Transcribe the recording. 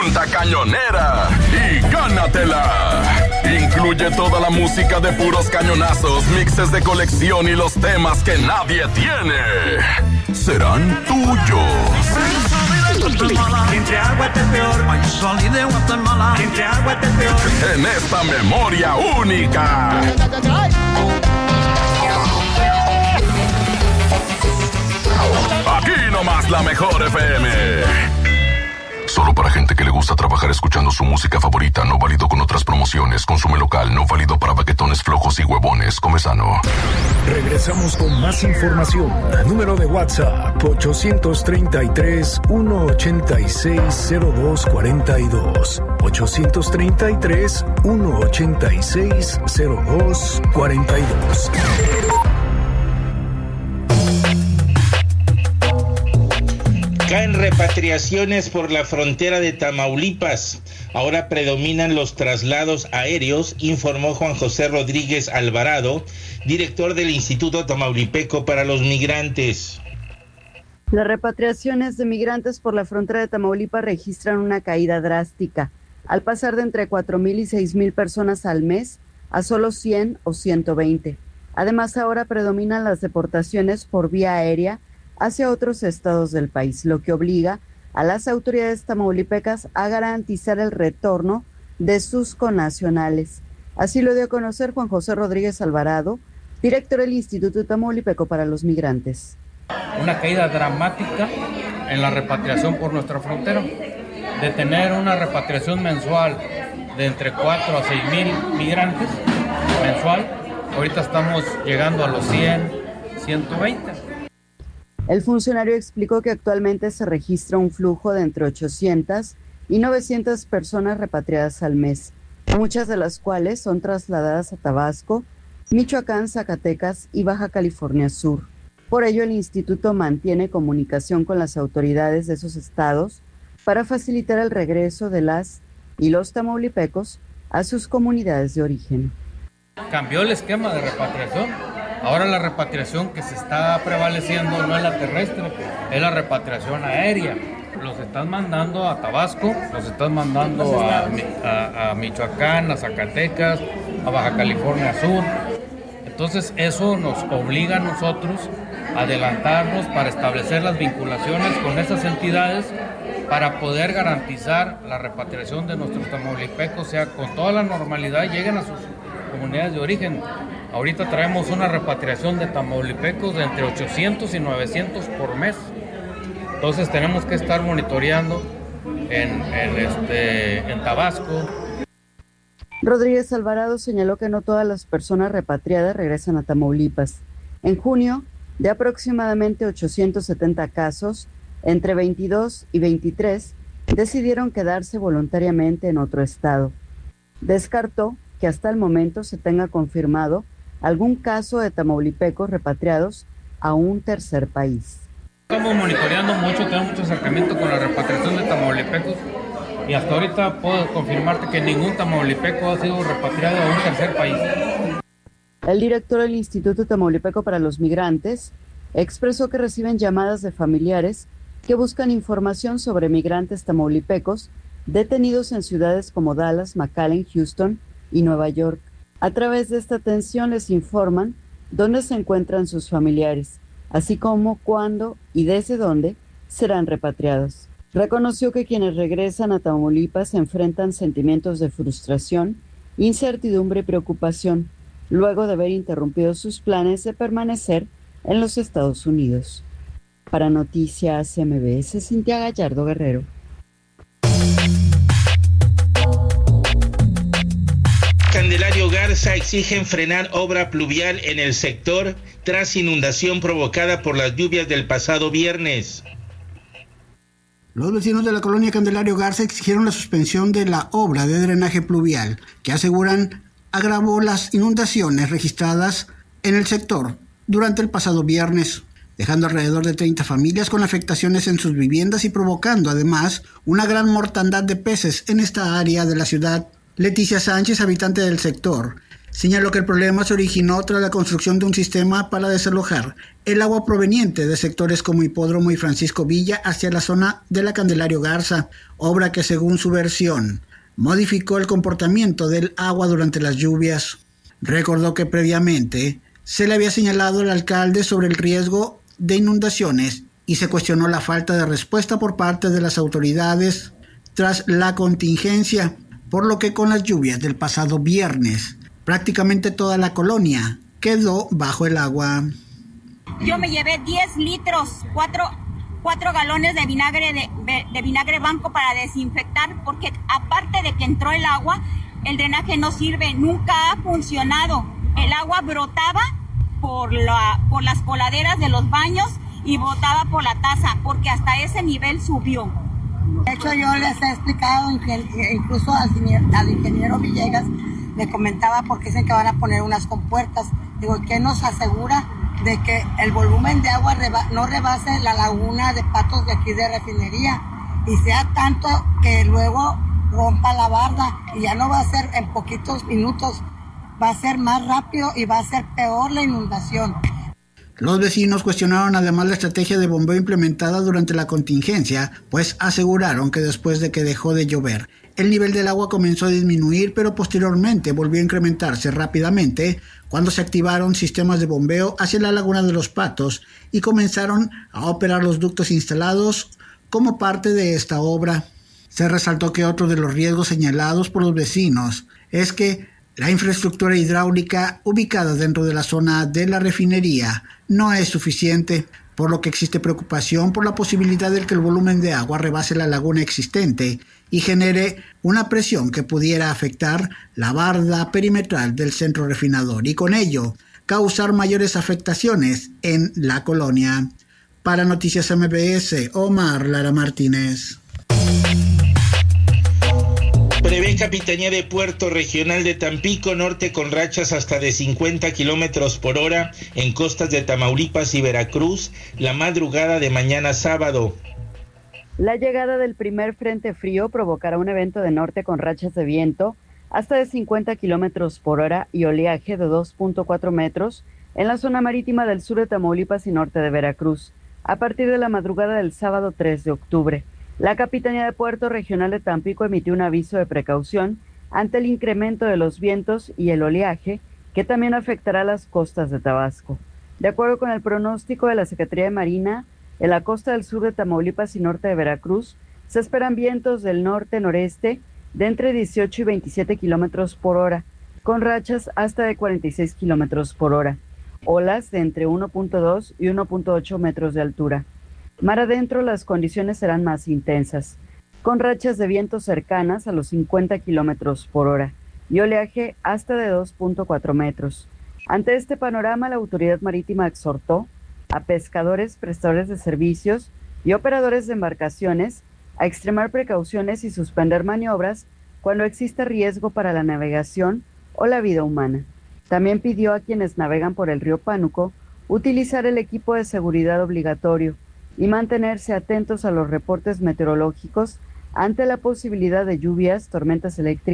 Punta Cañonera y gánatela. Incluye toda la música de puros cañonazos, mixes de colección y los temas que nadie tiene. Serán tuyos. Entre agua es peor. Ay, salí de Guatemala. Entre agua es peor. En esta memoria única. Aquí nomás la mejor FM. Solo para gente que le gusta trabajar escuchando su música favorita, no válido con otras promociones. Consume local, no válido para baquetones flojos y huevones. Come sano. Regresamos con más información. Número de WhatsApp 833-186-0242. 833-186-0242. Caen repatriaciones por la frontera de Tamaulipas. Ahora predominan los traslados aéreos, informó Juan José Rodríguez Alvarado, director del Instituto Tamaulipeco para los Migrantes. Las repatriaciones de migrantes por la frontera de Tamaulipas registran una caída drástica, al pasar de entre 4,000 y 6,000 personas al mes a solo 100 o 120. Además, ahora predominan las deportaciones por vía aérea hacia otros estados del país, lo que obliga a las autoridades tamaulipecas a garantizar el retorno de sus connacionales. Así lo dio a conocer Juan José Rodríguez Alvarado, director del Instituto Tamaulipeco para los Migrantes. Una caída dramática en la repatriación por nuestra frontera. De tener una repatriación mensual de entre 4 a 6,000 migrantes mensual, ahorita estamos llegando a los 100, 120. El funcionario explicó que actualmente se registra un flujo de entre 800 y 900 personas repatriadas al mes, muchas de las cuales son trasladadas a Tabasco, Michoacán, Zacatecas y Baja California Sur. Por ello, el instituto mantiene comunicación con las autoridades de esos estados para facilitar el regreso de las y los tamaulipecos a sus comunidades de origen. Cambió el esquema de repatriación. Ahora la repatriación que se está prevaleciendo no es la terrestre, es la repatriación aérea. Los están mandando a Tabasco, los están mandando a Michoacán, a Zacatecas, a Baja California Sur. Entonces eso nos obliga a nosotros a adelantarnos para establecer las vinculaciones con esas entidades para poder garantizar la repatriación de nuestros tamaulipecos, sea con toda la normalidad, lleguen a sus comunidades de origen. Ahorita traemos una repatriación de tamaulipecos de entre 800 y 900 por mes. Entonces tenemos que estar monitoreando en Tabasco. Rodríguez Alvarado señaló que no todas las personas repatriadas regresan a Tamaulipas. En junio, de aproximadamente 870 casos, entre 22 y 23 decidieron quedarse voluntariamente en otro estado. Descartó que hasta el momento se tenga confirmado algún caso de tamaulipecos repatriados a un tercer país. Estamos monitoreando mucho, tenemos mucho acercamiento con la repatriación de tamaulipecos y hasta ahorita puedo confirmarte que ningún tamaulipeco ha sido repatriado a un tercer país. El director del Instituto Tamaulipeco para los Migrantes expresó que reciben llamadas de familiares que buscan información sobre migrantes tamaulipecos detenidos en ciudades como Dallas, McAllen, Houston y Nueva York. A través de esta atención les informan dónde se encuentran sus familiares, así como cuándo y desde dónde serán repatriados. Reconoció que quienes regresan a Tamaulipas enfrentan sentimientos de frustración, incertidumbre y preocupación, luego de haber interrumpido sus planes de permanecer en los Estados Unidos. Para Noticias MBS, Cintia Gallardo Guerrero. Candelario Garza exigen frenar obra pluvial en el sector tras inundación provocada por las lluvias del pasado viernes. Los vecinos de la colonia Candelario Garza exigieron la suspensión de la obra de drenaje pluvial, que aseguran agravó las inundaciones registradas en el sector durante el pasado viernes, dejando alrededor de 30 familias con afectaciones en sus viviendas y provocando además una gran mortandad de peces en esta área de la ciudad. Leticia Sánchez, habitante del sector, Señaló que el problema se originó tras la construcción de un sistema para desalojar el agua proveniente de sectores como Hipódromo y Francisco Villa hacia la zona de la Candelario Garza, obra que según su versión modificó el comportamiento del agua durante las lluvias. Recordó que previamente se le había señalado al alcalde sobre el riesgo de inundaciones y se cuestionó la falta de respuesta por parte de las autoridades tras la contingencia, por lo que con las lluvias del pasado viernes, prácticamente toda la colonia quedó bajo el agua. Yo me llevé 10 litros, 4 galones de vinagre blanco para desinfectar, porque aparte de que entró el agua, el drenaje no sirve, nunca ha funcionado. El agua brotaba por las coladeras de los baños y botaba por la taza, porque hasta ese nivel subió. De hecho, yo les he explicado, incluso al ingeniero Villegas, le comentaba porque dicen que van a poner unas compuertas. Digo, ¿qué nos asegura de que el volumen de agua no rebase la laguna de Patos de aquí de Refinería y sea tanto que luego rompa la barda y ya no va a ser en poquitos minutos, va a ser más rápido y va a ser peor la inundación? Los vecinos cuestionaron además la estrategia de bombeo implementada durante la contingencia, pues aseguraron que después de que dejó de llover, el nivel del agua comenzó a disminuir, pero posteriormente volvió a incrementarse rápidamente cuando se activaron sistemas de bombeo hacia la laguna de los Patos y comenzaron a operar los ductos instalados como parte de esta obra. Se resaltó que otro de los riesgos señalados por los vecinos es que la infraestructura hidráulica ubicada dentro de la zona de la refinería no es suficiente, por lo que existe preocupación por la posibilidad de que el volumen de agua rebase la laguna existente y genere una presión que pudiera afectar la barda perimetral del centro refinador y con ello causar mayores afectaciones en la colonia. Para Noticias MBS, Omar Lara Martínez. Prevé Capitanía de Puerto Regional de Tampico Norte con rachas hasta de 50 kilómetros por hora en costas de Tamaulipas y Veracruz la madrugada de mañana sábado. La llegada del primer frente frío provocará un evento de norte con rachas de viento hasta de 50 kilómetros por hora y oleaje de 2.4 metros en la zona marítima del sur de Tamaulipas y norte de Veracruz, a partir de la madrugada del sábado 3 de octubre. La Capitanía de Puerto Regional de Tampico emitió un aviso de precaución ante el incremento de los vientos y el oleaje, que también afectará las costas de Tabasco. De acuerdo con el pronóstico de la Secretaría de Marina, en la costa del sur de Tamaulipas y norte de Veracruz, se esperan vientos del norte-noreste de entre 18 y 27 kilómetros por hora, con rachas hasta de 46 kilómetros por hora, olas de entre 1.2 y 1.8 metros de altura. Mar adentro las condiciones serán más intensas, con rachas de viento cercanas a los 50 kilómetros por hora y oleaje hasta de 2.4 metros. Ante este panorama, la autoridad marítima exhortó a pescadores, prestadores de servicios y operadores de embarcaciones a extremar precauciones y suspender maniobras cuando exista riesgo para la navegación o la vida humana. También pidió a quienes navegan por el río Pánuco utilizar el equipo de seguridad obligatorio y mantenerse atentos a los reportes meteorológicos ante la posibilidad de lluvias, tormentas eléctricas